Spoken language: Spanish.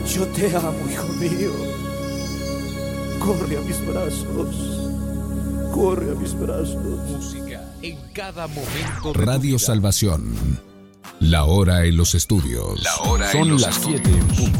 Yo te amo, hijo mío. Corre a mis brazos. Corre a mis brazos. Música en cada momento. Radio Salvación. La hora en los estudios. Son las 7 en punto.